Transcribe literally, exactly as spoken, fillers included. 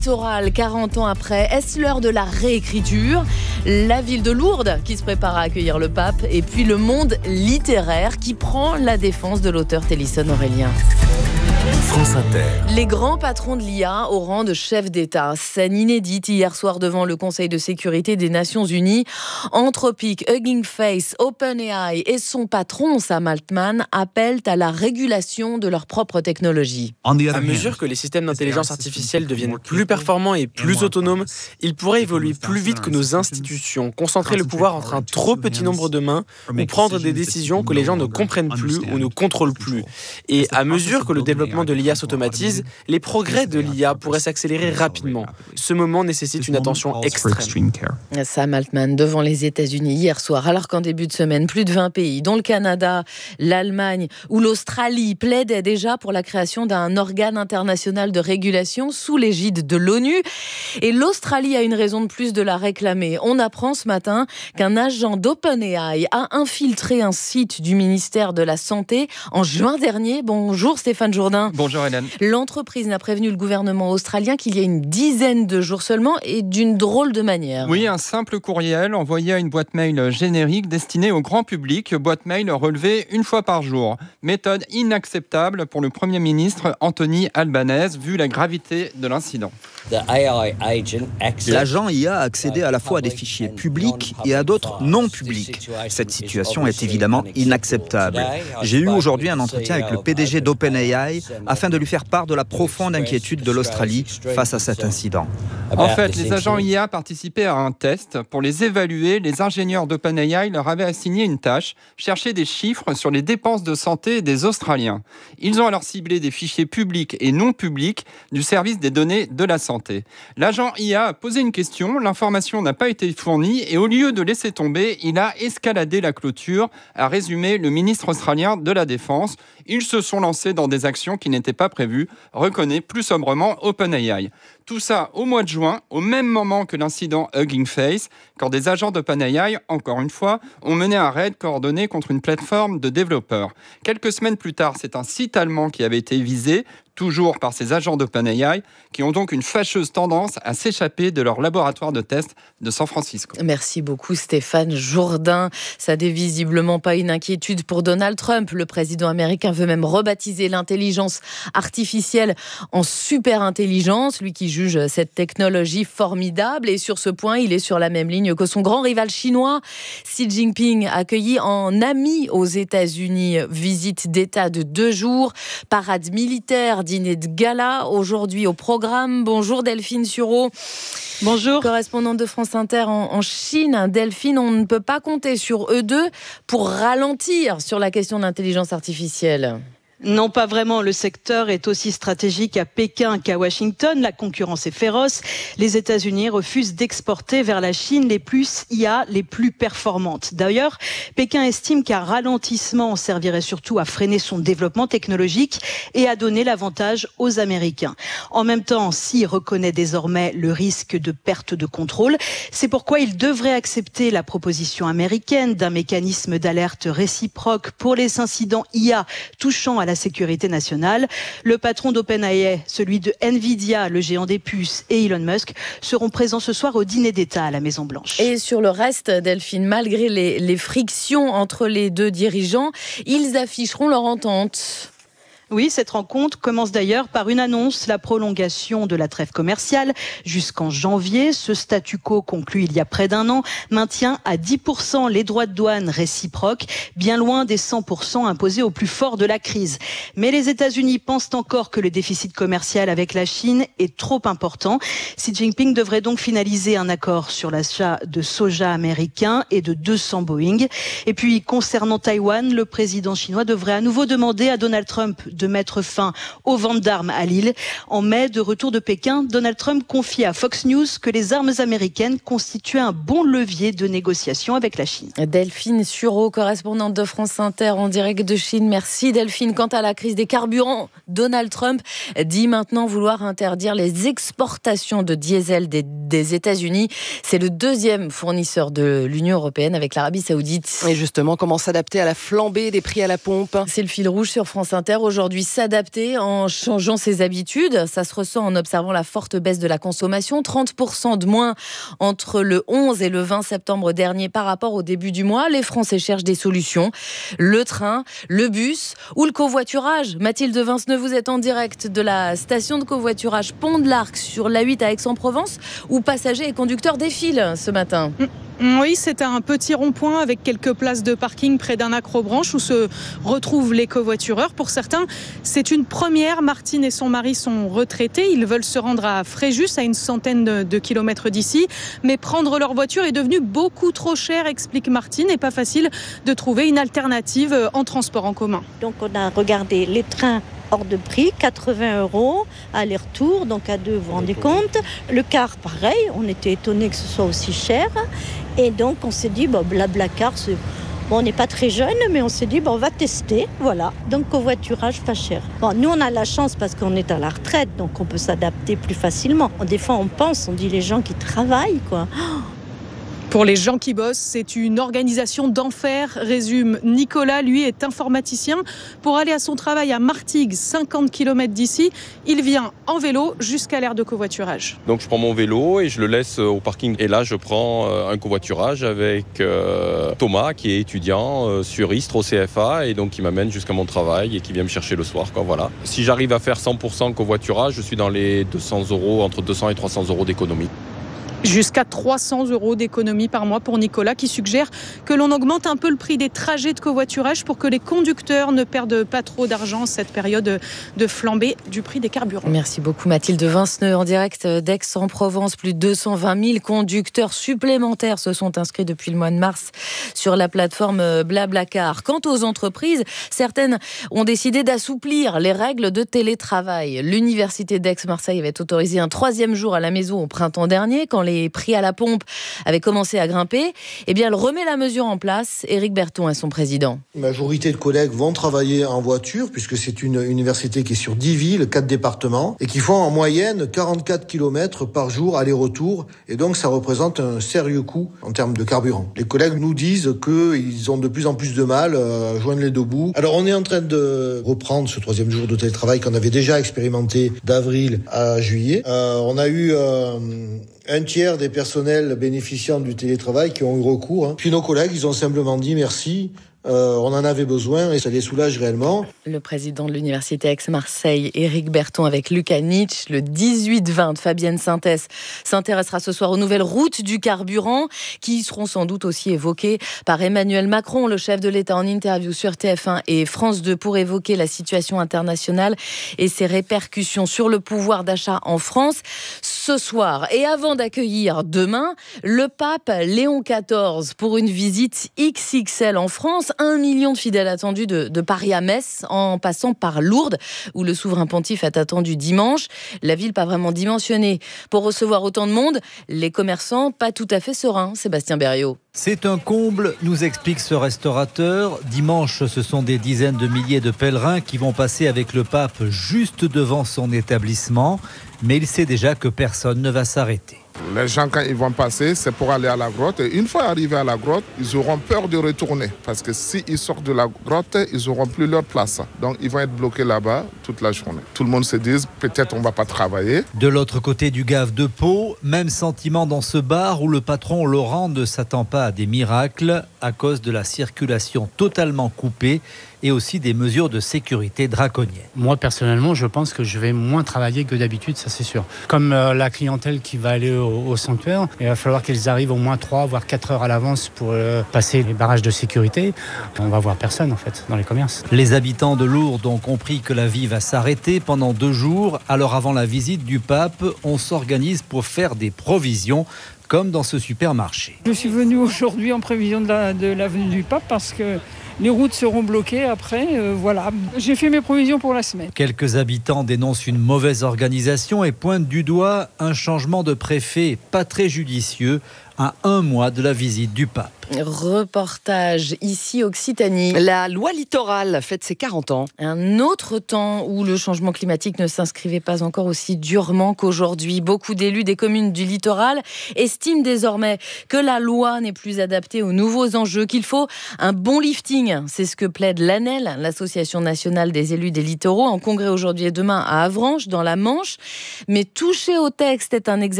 Électorale quarante ans après, est-ce l'heure de la réécriture? La ville de Lourdes qui se prépare à accueillir le pape et puis le monde littéraire qui prend la défense de l'auteur Télisson Aurélien. France Inter. Les grands patrons de l'I A au rang de chefs d'État. Scène inédite hier soir devant le Conseil de sécurité des Nations Unies. Anthropic, Hugging Face, OpenAI et son patron Sam Altman appellent à la régulation de leur propre technologie. À mesure que les systèmes d'intelligence artificielle deviennent plus performants et plus autonomes, ils pourraient évoluer plus vite que nos institutions, concentrer le pouvoir entre un trop petit nombre de mains ou prendre des décisions que les gens ne comprennent plus ou ne contrôlent plus. Et à mesure que le développement de l'I A s'automatise, les progrès de l'I A pourraient s'accélérer rapidement. Ce moment nécessite une attention extrême. Sam Altman devant les États-Unis hier soir, alors qu'en début de semaine, plus de vingt pays, dont le Canada, l'Allemagne ou l'Australie, plaidaient déjà pour la création d'un organe international de régulation sous l'égide de l'ONU. Et l'Australie a une raison de plus de la réclamer. On apprend ce matin qu'un agent d'OpenAI a infiltré un site du ministère de la Santé en juin dernier. Bonjour Stéphane Jourdain. Bonjour Hélène. L'entreprise n'a prévenu le gouvernement australien qu'il y a une dizaine de jours seulement et d'une drôle de manière. Oui, un simple courriel envoyé à une boîte mail générique destinée au grand public, boîte mail relevée une fois par jour. Méthode inacceptable pour le Premier ministre Anthony Albanese, vu la gravité de l'incident. L'agent I A a accédé à la fois à des fichiers publics et à d'autres non publics. Cette situation est évidemment inacceptable. J'ai eu aujourd'hui un entretien avec le P D G d'OpenAI afin de lui faire part de la profonde inquiétude de l'Australie face à cet incident. En fait, les agents I A participaient à un test. Pour les évaluer, les ingénieurs d'OpenAI leur avaient assigné une tâche, chercher des chiffres sur les dépenses de santé des Australiens. Ils ont alors ciblé des fichiers publics et non publics du service des données de la santé. L'agent I A a posé une question, l'information n'a pas été fournie et au lieu de laisser tomber, il a escaladé la clôture, a résumé le ministre australien de la Défense. Ils se sont lancés dans des actions qui n'étaient pas prévues, reconnaît plus sobrement OpenAI. Tout ça au mois de juin, au même moment que l'incident Hugging Face, quand des agents d'OpenAI, encore une fois, ont mené un raid coordonné contre une plateforme de développeurs. Quelques semaines plus tard, c'est un site allemand qui avait été visé, toujours par ces agents d'OpenAI, qui ont donc une fâcheuse tendance à s'échapper de leur laboratoire de test de San Francisco. Merci beaucoup Stéphane Jourdain. Ça n'est visiblement pas une inquiétude pour Donald Trump. Le président américain veut même rebaptiser l'intelligence artificielle en super-intelligence, lui qui juge cette technologie formidable. Et sur ce point, il est sur la même ligne que son grand rival chinois, Xi Jinping, accueilli en ami aux États-Unis. Visite d'État de deux jours, parade militaire, dîner de gala aujourd'hui au programme. Bonjour Delphine Sureau. Bonjour. Correspondante de France Inter en, en Chine. Delphine, on ne peut pas compter sur eux deux pour ralentir sur la question de l'intelligence artificielle. Non, pas vraiment. Le secteur est aussi stratégique à Pékin qu'à Washington. La concurrence est féroce. Les États-Unis refusent d'exporter vers la Chine les plus I A les plus performantes. D'ailleurs, Pékin estime qu'un ralentissement servirait surtout à freiner son développement technologique et à donner l'avantage aux Américains. En même temps, Xi reconnaît désormais le risque de perte de contrôle. C'est pourquoi il devrait accepter la proposition américaine d'un mécanisme d'alerte réciproque pour les incidents I A touchant à la la sécurité nationale. Le patron d'OpenAI, celui de Nvidia, le géant des puces, et Elon Musk seront présents ce soir au dîner d'État à la Maison-Blanche. Et sur le reste, Delphine, malgré les, les frictions entre les deux dirigeants, ils afficheront leur entente. Oui, cette rencontre commence d'ailleurs par une annonce, la prolongation de la trêve commerciale jusqu'en janvier. Ce statu quo conclu il y a près d'un an maintient à dix pour cent les droits de douane réciproques, bien loin des cent pour cent imposés au plus fort de la crise. Mais les États-Unis pensent encore que le déficit commercial avec la Chine est trop important. Xi Jinping devrait donc finaliser un accord sur l'achat de soja américain et de deux cents Boeing. Et puis, concernant Taïwan, le président chinois devrait à nouveau demander à Donald Trump de mettre fin aux ventes d'armes à l'île. En mai, de retour de Pékin, Donald Trump confie à Fox News que les armes américaines constituaient un bon levier de négociation avec la Chine. Delphine Sureau, correspondante de France Inter en direct de Chine. Merci Delphine. Quant à la crise des carburants, Donald Trump dit maintenant vouloir interdire les exportations de diesel des, des États-Unis. C'est le deuxième fournisseur de l'Union européenne avec l'Arabie Saoudite. Et justement, comment s'adapter à la flambée des prix à la pompe ? C'est le fil rouge sur France Inter aujourd'hui. aujourd'hui s'adapter en changeant ses habitudes. Ça se ressent en observant la forte baisse de la consommation. trente pour cent de moins entre le onze et le vingt septembre dernier par rapport au début du mois. Les Français cherchent des solutions. Le train, le bus ou le covoiturage. Mathilde Vinceneux, vous êtes en direct de la station de covoiturage Pont de l'Arc sur l'A huit à Aix-en-Provence où passagers et conducteurs défilent ce matin. Oui, c'est un petit rond-point avec quelques places de parking près d'un accrobranche où se retrouvent les covoitureurs. Pour certains, c'est une première. Martine et son mari sont retraités. Ils veulent se rendre à Fréjus, à une centaine de, de kilomètres d'ici. Mais prendre leur voiture est devenu beaucoup trop cher, explique Martine, et pas facile de trouver une alternative en transport en commun. Donc on a regardé les trains hors de prix, quatre-vingts euros, aller-retour, donc à deux, vous vous rendez compte. Le car, pareil, on était étonnés que ce soit aussi cher. Et donc on s'est dit, bon, Blablacar, c'est... Bon, on n'est pas très jeune, mais on s'est dit, bon, on va tester, voilà. Donc covoiturage pas cher. Bon, nous on a la chance parce qu'on est à la retraite, donc on peut s'adapter plus facilement. Des fois on pense, on dit les gens qui travaillent, quoi. Pour les gens qui bossent, c'est une organisation d'enfer, résume Nicolas. Lui est informaticien. Pour aller à son travail à Martigues, cinquante kilomètres d'ici, il vient en vélo jusqu'à l'aire de covoiturage. Donc je prends mon vélo et je le laisse au parking. Et là, je prends un covoiturage avec euh, Thomas, qui est étudiant euh, sur Istres au C F A et donc qui m'amène jusqu'à mon travail et qui vient me chercher le soir, quoi, voilà. Si j'arrive à faire cent pour cent covoiturage, je suis dans les deux cents euros, entre deux cents et trois cents euros d'économie. Jusqu'à trois cents euros d'économie par mois pour Nicolas, qui suggère que l'on augmente un peu le prix des trajets de covoiturage pour que les conducteurs ne perdent pas trop d'argent en cette période de flambée du prix des carburants. Merci beaucoup Mathilde Vinceneux en direct d'Aix-en-Provence. Plus de deux cent vingt mille conducteurs supplémentaires se sont inscrits depuis le mois de mars sur la plateforme Blablacar. Quant aux entreprises, certaines ont décidé d'assouplir les règles de télétravail. L'université d'Aix-Marseille avait autorisé un troisième jour à la maison au printemps dernier, quand les les prix à la pompe avaient commencé à grimper. Eh bien, elle remet la mesure en place. Éric Berton est son président. La majorité de collègues vont travailler en voiture, puisque c'est une université qui est sur dix villes, quatre départements, et qui font en moyenne quarante-quatre kilomètres par jour aller-retour. Et donc, ça représente un sérieux coût en termes de carburant. Les collègues nous disent qu'ils ont de plus en plus de mal à joindre les deux bouts. Alors, on est en train de reprendre ce troisième jour de télétravail qu'on avait déjà expérimenté d'avril à juillet. Euh, on a eu... Euh, un tiers des personnels bénéficiant du télétravail qui ont eu recours. Hein. Puis nos collègues, ils ont simplement dit merci. Euh, on en avait besoin et ça les soulage réellement. Le président de l'université Aix-Marseille, Éric Berton, avec Lucas Nietzsche, le dix-huit vingt, Fabienne Sintès s'intéressera ce soir aux nouvelles routes du carburant qui seront sans doute aussi évoquées par Emmanuel Macron, le chef de l'État, en interview sur T F un et France deux pour évoquer la situation internationale et ses répercussions sur le pouvoir d'achat en France ce soir. Et avant d'accueillir demain le pape Léon quatorze pour une visite X X L en France, un million de fidèles attendus de, de Paris à Metz, en passant par Lourdes, où le souverain pontife est attendu dimanche. La ville pas vraiment dimensionnée pour recevoir autant de monde. Les commerçants pas tout à fait sereins. Sébastien Berriot. C'est un comble, nous explique ce restaurateur. Dimanche, ce sont des dizaines de milliers de pèlerins qui vont passer avec le pape juste devant son établissement. Mais il sait déjà que personne ne va s'arrêter. Les gens, quand ils vont passer, c'est pour aller à la grotte. Et une fois arrivés à la grotte, ils auront peur de retourner. Parce que s'ils sortent de la grotte, ils n'auront plus leur place. Donc, ils vont être bloqués là-bas toute la journée. Tout le monde se dit, peut-être on ne va pas travailler. De l'autre côté du Gave de Pau, même sentiment dans ce bar où le patron Laurent ne s'attend pas à des miracles à cause de la circulation totalement coupée et aussi des mesures de sécurité draconiennes. Moi, personnellement, je pense que je vais moins travailler que d'habitude, ça c'est sûr. Comme euh, la clientèle qui va aller au, au sanctuaire, il va falloir qu'ils arrivent au moins trois voire quatre heures à l'avance pour euh, passer les barrages de sécurité. On va voir personne, en fait, dans les commerces. Les habitants de Lourdes ont compris que la vie va s'arrêter pendant deux jours. Alors, avant la visite du pape, on s'organise pour faire des provisions, comme dans ce supermarché. Je suis venu aujourd'hui en prévision de la, de la venue du pape parce que les routes seront bloquées après, euh, voilà. J'ai fait mes provisions pour la semaine. Quelques habitants dénoncent une mauvaise organisation et pointent du doigt un changement de préfet pas très judicieux, à un mois de la visite du pape. Reportage ici Occitanie. La loi littorale fête ses quarante ans. Un autre temps où le changement climatique ne s'inscrivait pas encore aussi durement qu'aujourd'hui. Beaucoup d'élus des communes du littoral estiment désormais que la loi n'est plus adaptée aux nouveaux enjeux, qu'il faut un bon lifting. C'est ce que plaide l'A N E L, l'Association nationale des élus des littoraux, en congrès aujourd'hui et demain à Avranches, dans la Manche. Mais toucher au texte est un exercice